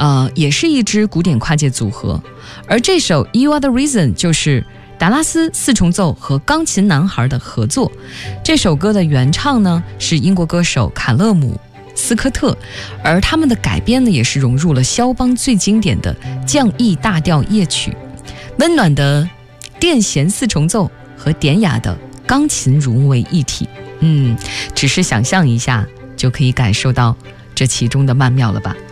也是一支古典跨界组合。而这首 You Are the Reason 就是达拉斯四重奏和钢琴男孩的合作。这首歌的原唱呢是英国歌手卡勒姆斯科特，而他们的改编呢也是融入了肖邦最经典的降 E 大调夜曲，温暖的电弦四重奏和典雅的钢琴融为一体。只是想象一下就可以感受到这其中的曼妙了吧。